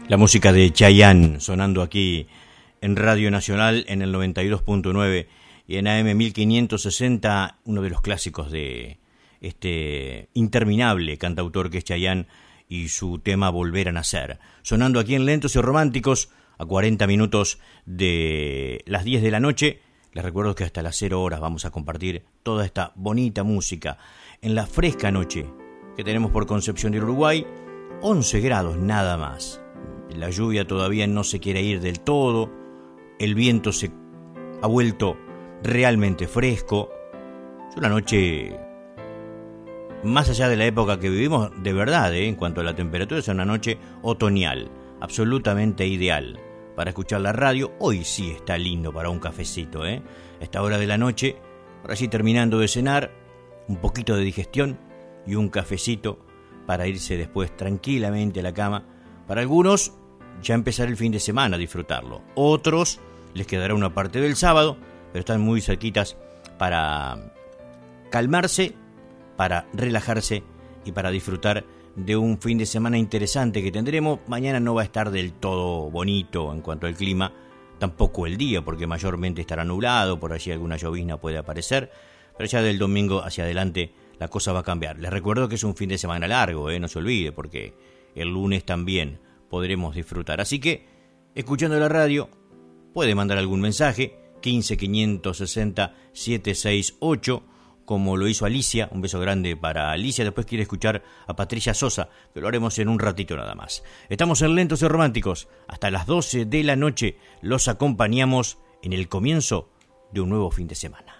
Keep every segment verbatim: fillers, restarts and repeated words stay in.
La música de Chayanne sonando aquí en Radio Nacional en el noventa y dos punto nueve y en A M mil quinientos sesenta, uno de los clásicos de este interminable cantautor que es Chayanne y su tema Volver a Nacer. Sonando aquí en Lentos y Románticos a cuarenta minutos de las diez de la noche. Les recuerdo que hasta las cero horas vamos a compartir toda esta bonita música en la fresca noche que tenemos por Concepción del Uruguay. once grados nada más. La lluvia todavía no se quiere ir del todo. El viento se ha vuelto realmente fresco. Es una noche, más allá de la época que vivimos, de verdad, ¿eh? En cuanto a la temperatura, es una noche otoñal, absolutamente ideal para escuchar la radio. Hoy sí está lindo para un cafecito, ¿eh? Esta hora de la noche, ahora sí terminando de cenar, un poquito de digestión y un cafecito para irse después tranquilamente a la cama. Para algunos ya empezar el fin de semana a disfrutarlo. Otros les quedará una parte del sábado, pero están muy cerquitas para calmarse, para relajarse y para disfrutar de un fin de semana interesante que tendremos. Mañana no va a estar del todo bonito en cuanto al clima, tampoco el día, porque mayormente estará nublado, por allí alguna llovizna puede aparecer, pero ya del domingo hacia adelante la cosa va a cambiar. Les recuerdo que es un fin de semana largo, ¿eh? No se olvide, porque el lunes también podremos disfrutar. Así que, escuchando la radio, puede mandar algún mensaje, quince quinientos sesenta setecientos sesenta y ocho, como lo hizo Alicia. Un beso grande para Alicia. Después quiere escuchar a Patricia Sosa, que lo haremos en un ratito nada más. Estamos en Lentos y Románticos. Hasta las doce de la noche los acompañamos en el comienzo de un nuevo fin de semana.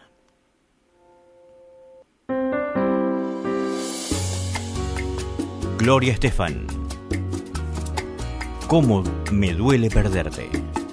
Gloria Estefan. ¿Cómo me duele perderte?